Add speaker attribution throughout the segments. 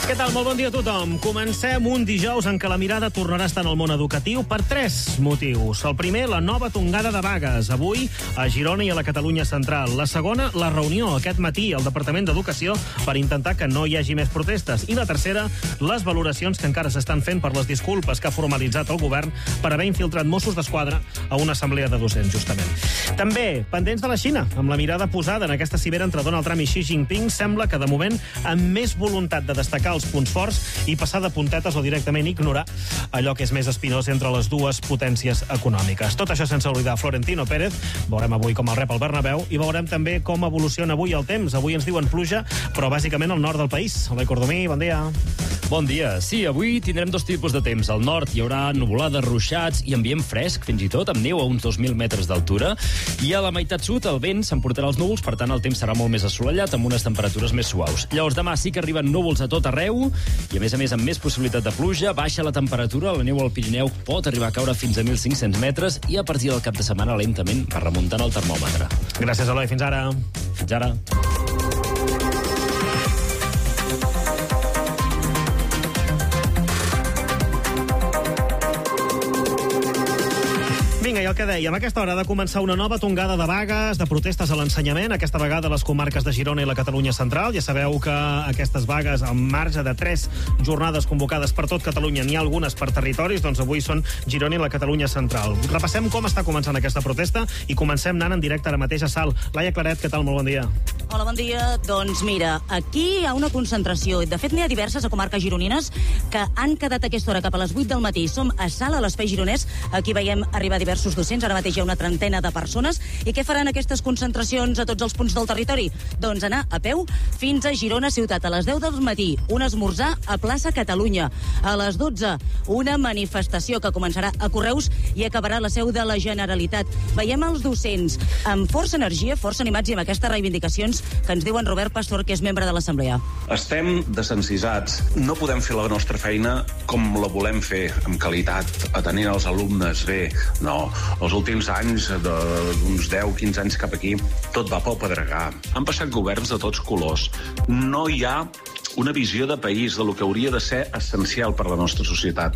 Speaker 1: Què tal? Molt bon dia a tothom. Comencem un dijous en què la mirada tornarà a estar en el món educatiu per 3 motius. El primer, la nova tongada de vagues, avui a Girona i a la Catalunya central. La segona, la reunió aquest matí al Departament d'Educació per intentar que no hi hagi més protestes. I la tercera, les valoracions que encara s'estan fent per les disculpes que ha formalitzat el govern per haver infiltrat Mossos d'Esquadra a una assemblea de docents, justament. També, pendents de la Xina, amb la mirada posada en aquesta cimera entre Donald Trump i Xi Jinping, sembla que de moment amb més voluntat de destacar els punts forts i passar de puntetes o directament ignorar allò que és més espinós entre les dues potències econòmiques. Tot això sense oblidar Florentino Pérez. Veurem avui com el rep al Bernabéu i veurem també com evoluciona avui el temps. Avui ens diuen pluja, però bàsicament al nord del país. Eloi Cordomí, bon dia.
Speaker 2: Bon dia. Sí, avui tindrem dos tipus de temps. Al nord hi haurà nuvolades, ruixats i ambient fresc, fins i tot, amb neu a uns 2.000 metres d'altura. I a la meitat sud el vent s'emportarà els núvols, per tant el temps serà molt més assolellat amb unes temperatures més suaus. Llavors demà sí que arriben núvols a tot arreu i a més amb més possibilitat de pluja, baixa la temperatura, la neu al Pirineu pot arribar a caure fins a 1.500 metres i a partir del cap de setmana lentament va remuntant el termòmetre.
Speaker 1: Gràcies, Eloi. Fins ara.
Speaker 2: Fins ara.
Speaker 1: Vinga, i el que dèiem, a aquesta hora ha de començar una nova tongada de vagues, de protestes a l'ensenyament, aquesta vegada a les comarques de Girona i la Catalunya central. Ja sabeu que aquestes vagues, al marge de 3 jornades convocades per tot Catalunya, n'hi ha algunes per territoris, doncs avui són Girona i la Catalunya central. Repassem com està començant aquesta protesta i comencem anant en directe ara mateix a Salt. Laia Claret, què tal? Molt bon dia.
Speaker 3: Hola, bon dia. Doncs mira, aquí hi ha una concentració. De fet, n'hi ha diverses a comarques gironines que han quedat a aquesta hora cap a les 8 del matí. Som a Salt, a l'Espai Gironès. Aquí veiem arribar diversos docents. Ara mateix hi ha una trentena de persones. I què faran aquestes concentracions a tots els punts del territori? Doncs anar a peu fins a Girona ciutat. A les 10 del matí, un esmorzar a plaça Catalunya. A les 12, una manifestació que començarà a Correus i acabarà a la seu de la Generalitat. Veiem els docents amb força energia, força animats i amb aquestes reivindicacions que ens diuen Robert Pastor, que és membre de l'Assemblea.
Speaker 4: Estem desencisats. No podem fer la nostra feina com la volem fer, amb qualitat, atenent els alumnes bé. No, els últims anys, d'uns 10-15 anys cap aquí, tot va pel pedregar. Han passat governs de tots colors. No hi ha una visió de país de lo que hauria de ser essencial per a la nostra societat.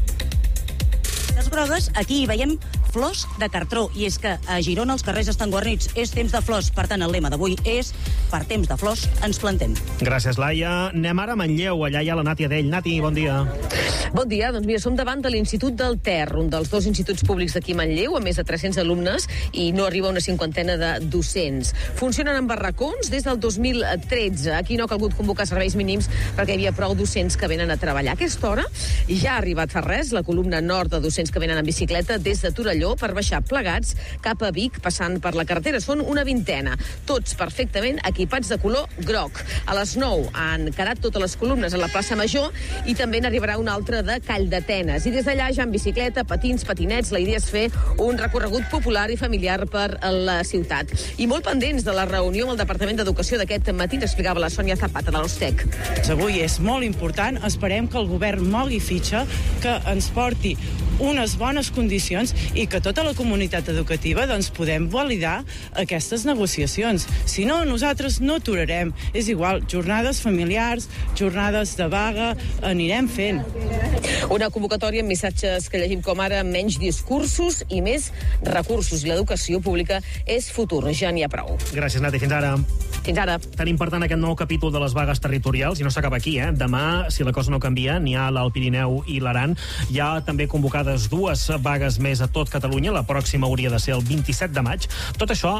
Speaker 3: Les grogues, aquí hi veiem flors de cartró, i és que a Girona els carrers estan guarnits. És temps de flors, per tant el lema d'avui és per temps de flors ens plantem.
Speaker 1: Gràcies, Laia. Anem ara a Manlleu, allà hi ha la Nati Adell. Nati, bon dia.
Speaker 5: Bon dia, doncs mira, som davant de l'Institut del Ter, un dels 2 instituts públics d'aquí a Manlleu, amb més de 300 alumnes, i no arriba a una 50ena de docents. Funcionen en barracons des del 2013. Aquí no ha calgut convocar serveis mínims perquè hi havia prou docents que venen a treballar. A aquesta hora ja ha arribat fa res la columna nord de docents que venen en bicicleta des de Torelló per baixar plegats cap a Vic, passant per la carretera. Són una vintena, tots perfectament equipats de color groc. A les 9 han quedat totes les columnes a la plaça Major i també n'arribarà una altra de Calldetenes. I des d'allà ja en bicicleta, patins, patinets, la idea és fer un recorregut popular i familiar per la ciutat. I molt pendents de la reunió amb el Departament d'Educació d'aquest matí, ens explicava la Sònia Zapata de l'Ostec.
Speaker 6: Avui és molt important, esperem que el govern mogui fitxa, que ens porti unes bones condicions i que tota la comunitat educativa doncs, podem validar aquestes negociacions. Si no, nosaltres no aturarem. És igual, jornades familiars, jornades de vaga, anirem fent.
Speaker 5: Una convocatòria amb missatges que llegim com ara menys discursos i més recursos. L'educació pública és futur, ja n'hi ha prou.
Speaker 1: Gràcies, Nati. Fins ara.
Speaker 5: Fins ara.
Speaker 1: Tenim, per tant, aquest nou capítol de les vagues territorials i no s'acaba aquí, eh? Demà, si la cosa no canvia, n'hi ha l'Alt Pirineu i l'Aran. Hi ha també convocades 2 vagues més a tot Catalunya. La pròxima hauria de ser el 27 de maig. Tot això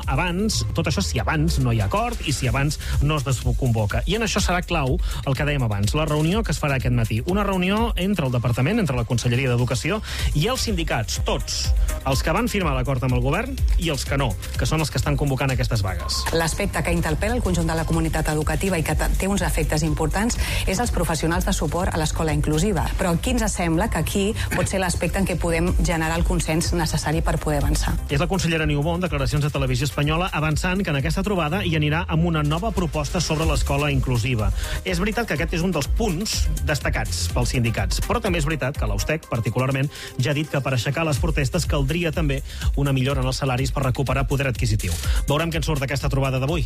Speaker 1: si abans no hi ha acord i si abans no es desconvoca. I en això serà clau el que dèiem abans, la reunió que es farà aquest matí. Una reunió entre el Departament, entre la Conselleria d'Educació i els sindicats, tots. Els que van firmar l'acord amb el govern i els que no, que són els que estan convocant aquestes vagues.
Speaker 7: L'aspecte que interpel·la el conjunt de la comunitat educativa i que té uns efectes importants és els professionals de suport a l'escola inclusiva. Però aquí ens sembla que aquí pot ser l'aspecte en què podem generar el consens necessari per poder avançar.
Speaker 1: És la consellera Niubó, en declaracions de Televisió Espanyola, avançant que en aquesta trobada hi anirà amb una nova proposta sobre l'escola inclusiva. És veritat que aquest és un dels punts destacats pels sindicats, però també és veritat que l'Austec, particularment, ja ha dit que per aixecar les protestes caldria també una millora en els salaris per recuperar poder adquisitiu. Veurem què en surt d'aquesta trobada d'avui. Maria Costa.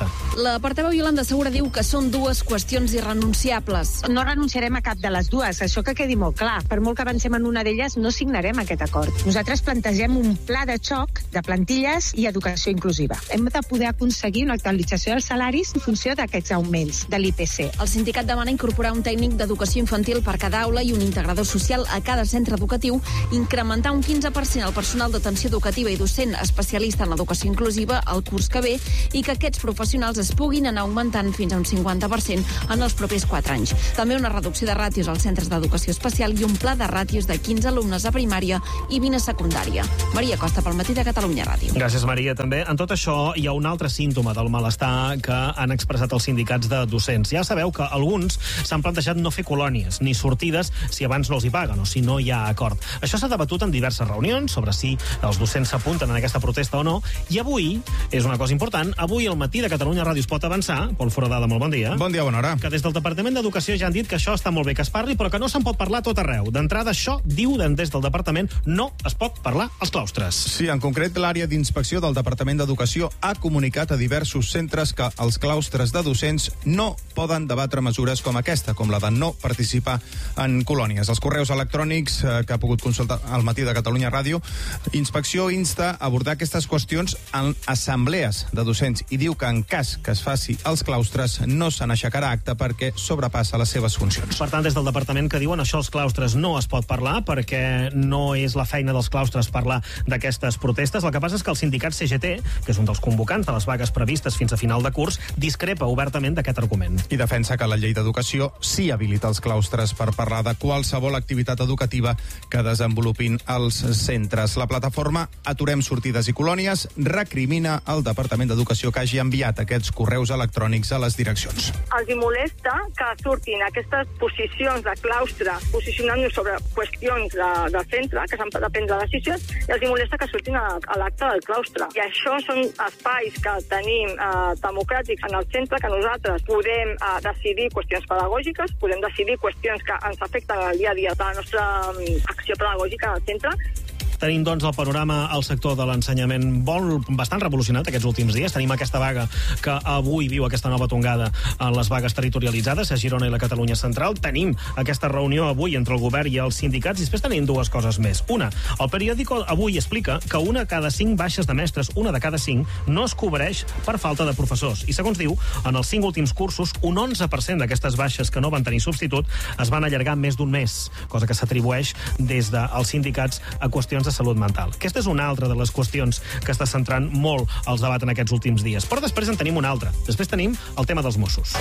Speaker 1: Aquesta.
Speaker 8: La portaveu Iolanda Segura diu que són dues qüestions irrenunciables.
Speaker 9: No renunciarem a cap de les dues, això que quedi molt clar. Per molt que avancem en una d'elles, no signarem aquest acord. Nosaltres plantegem un pla de xoc de plantilles i educació inclusiva. Hem de poder aconseguir una actualització dels salaris en funció d'aquests augments de l'IPC.
Speaker 8: El sindicat demana incorporar un tècnic d'educació infantil per cada aula i un integrador social a cada centre educatiu, incrementar un 15% el personal d'atenció educativa i docent especialista en educació inclusiva al curs que ve i que aquests professionals es puguin anar augmentant fins a un 50% en els propers 4 anys. També una reducció de ràtios als centres d'educació especial i un pla de ràtios de 15 alumnes a primària i 20 a secundària. Maria Costa, pel Matí de Catalunya Ràdio.
Speaker 1: Gràcies, Maria. També en tot això hi ha un altre símptoma del malestar que han expressat els sindicats de docents. Ja sabeu que alguns s'han plantejat no fer colònies ni sortides si abans no els hi paguen o si no hi ha acord. Això s'ha debatut en diverses reunions sobre si els docents s'apunten en aquesta protesta o no, i avui, és una cosa important, avui al Matí de Catalunya Ràdio es pot avançar, Pol Foradada, molt bon dia.
Speaker 10: Bon dia, bona hora.
Speaker 1: Que des del Departament d'Educació ja han dit que això està molt bé que es parli, però que no se'n pot parlar a tot arreu. D'entrada, això, diuen des del Departament, no es pot parlar als claustres.
Speaker 10: Sí, en concret, l'àrea d'inspecció del Departament d'Educació ha comunicat a diversos centres que els claustres de docents no poden debatre mesures com aquesta, com la de no participar en colònies. Els correus electrònics que ha pogut consultar al Matí de Catalunya Ràdio, Inspecció insta a abordar aquestes qüestions en assemblees de docents i diu que en cas que es faci als claustres no se n'aixecarà acte perquè sobrepassa les seves funcions.
Speaker 1: Per tant, des del departament que diuen això als claustres no es pot parlar perquè no és la feina dels claustres parlar d'aquestes protestes. El que passa és que el sindicat CGT, que és un dels convocants de les vagues previstes fins a final de curs, discrepa obertament d'aquest argument.
Speaker 10: I defensa que la llei d'educació sí habilita els claustres per parlar de qualsevol activitat educativa que desenvolupin els centres. La plataforma Aturem Sortides i Colònies recrimina al Departament d'Educació que hagi enviat aquests correus electrònics a les direccions.
Speaker 11: Els hi molesta que surtin aquestes posicions de claustre posicionant-nos sobre qüestions de centre, que s'han de prendre decisions, i els hi molesta que surtin a l'acte del claustre. I això són espais que tenim democràtics en el centre, que nosaltres podem decidir qüestions pedagògiques, podem decidir qüestions que ens afecten al dia a dia de la nostra acció pedagògica al centre.
Speaker 1: Tenim, doncs, el panorama al sector de l'ensenyament bastant revolucionat aquests últims dies. Tenim aquesta vaga que avui viu aquesta nova tongada en les vagues territorialitzades a Girona i la Catalunya Central. Tenim aquesta reunió avui entre el govern i els sindicats i després tenim dues coses més. Una, el periòdico avui explica que una de cada 5 baixes de mestres, una de cada 5, no es cobreix per falta de professors. I segons diu, en els 5 últims cursos, un 11% d'aquestes baixes que no van tenir substitut es van allargar més d'un mes, cosa que s'atribueix des dels sindicats a qüestions de salut mental. Aquesta és una altra de les qüestions que està centrant molt els debats en aquests últims dies. Però després en tenim una altra. Després tenim el tema dels Mossos.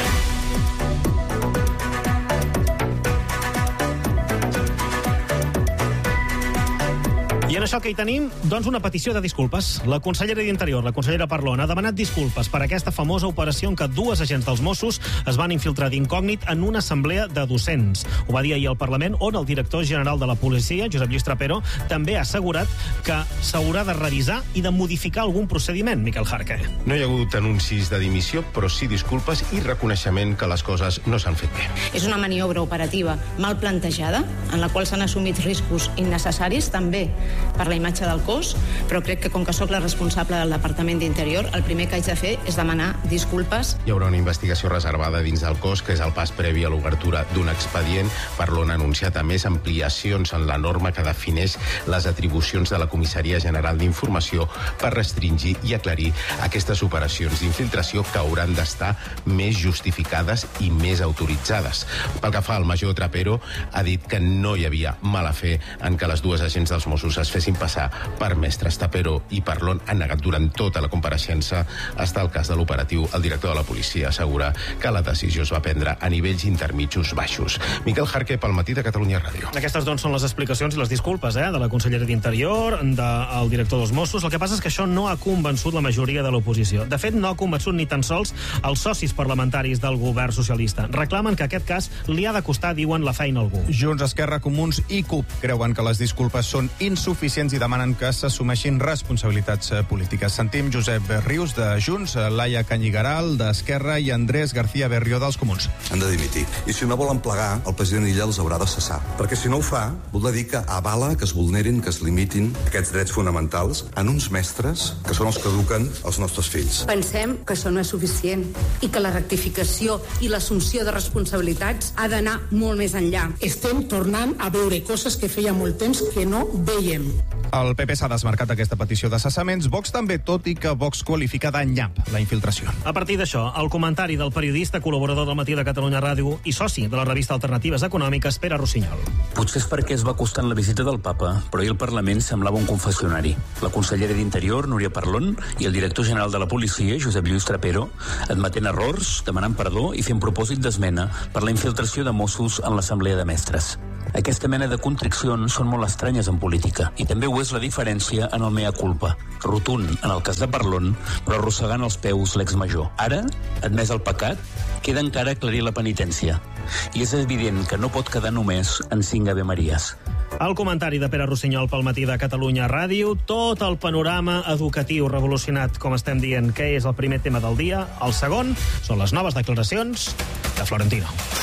Speaker 1: I en això que hi tenim, doncs una petició de disculpes. La consellera d'Interior, la consellera Parlon, ha demanat disculpes per aquesta famosa operació en què 2 agents dels Mossos es van infiltrar d'incògnit en una assemblea de docents. Ho va dir ahir al Parlament, on el director general de la policia, Josep Lluís Trapero, també ha assegurat que s'haurà de revisar i de modificar algun procediment, Miquel Jarque.
Speaker 12: No hi ha hagut anuncis de dimissió, però sí disculpes i reconeixement que les coses no s'han fet bé.
Speaker 13: És una maniobra operativa mal plantejada, en la qual s'han assumit riscos innecessaris, també per la imatge del cos, però crec que com que sóc la responsable del Departament d'Interior, el primer que haig de fer és demanar disculpes.
Speaker 12: Hi haurà una investigació reservada dins del cos, que és el pas previ a l'obertura d'un expedient. Parlon ha anunciat a més ampliacions en la norma que defineix les atribucions de la Comissaria General d'Informació per restringir i aclarir aquestes operacions d'infiltració que hauran d'estar més justificades i més autoritzades. Pel que fa al major Trapero, ha dit que no hi havia mala fe en que les 2 agents dels Mossos es fessin passar per mestres. Trapero i Parlon han negat durant tota la compareixença. Està el cas de l'operatiu. El director de la policia assegura que la decisió es va prendre a nivells intermitjos baixos. Miquel Jarque, pel Matí de Catalunya Ràdio.
Speaker 1: Aquestes, doncs, són les explicacions i les disculpes de la consellera d'Interior, del director dels Mossos. El que passa és que això no ha convençut la majoria de l'oposició. De fet, no ha convençut ni tan sols els socis parlamentaris del govern socialista. Reclamen que aquest cas li ha de costar, diuen, la feina a algú.
Speaker 10: Junts, Esquerra, Comuns i CUP creuen que les disculpes són insuficients ineficients i demanen que s'assumeixin responsabilitats polítiques. Sentim Josep Rius, de Junts, Laia Canyigaral, d'Esquerra, i Andrés García Berrio, dels Comuns.
Speaker 14: Han de dimitir. I si no volen plegar, el president Illa els haurà de cessar. Perquè si no ho fa, voldrà dir que avala que es vulnerin, que es limitin aquests drets fonamentals en uns mestres que són els que eduquen els nostres fills.
Speaker 15: Pensem que això no és suficient i que la rectificació i l'assumpció de responsabilitats ha d'anar molt més enllà.
Speaker 16: Estem tornant a veure coses que feia molt temps que no veiem.
Speaker 10: El PP s'ha desmarcat aquesta petició de cessaments, Vox també, tot i que Vox qualifica d'anyap la infiltració.
Speaker 1: A partir d'això, el comentari del periodista, col·laborador del Matí de Catalunya Ràdio i soci de la revista Alternatives Econòmiques, Pere Rossinyol.
Speaker 17: Potser és perquè es va acostant la visita del papa, però ahir el Parlament semblava un confessionari. La consellera d'Interior, Núria Parlon, i el director general de la policia, Josep Lluís Trapero, admetent errors, demanant perdó i fent propòsit d'esmena per la infiltració de Mossos en l'Assemblea de Mestres. Aquesta mena de contricions són molt estranyes en política, i també ho és la diferència en el mea culpa. Rotund en el cas de Parlon, però arrossegant els peus l'exmajor. Ara, admès el pecat, queda encara aclarir la penitència. I és evident que no pot quedar només en 5 Ave Maries.
Speaker 1: El comentari de Pere Rossinyol pel Matí de Catalunya Ràdio, tot el panorama educatiu revolucionat, com estem dient, que és el primer tema del dia. El segon són les noves declaracions de Florentino.